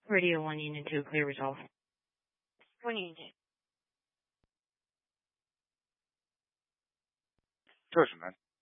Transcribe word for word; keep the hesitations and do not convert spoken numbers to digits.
Radio one Union two, clear resolve. One Union two. Georgia, man.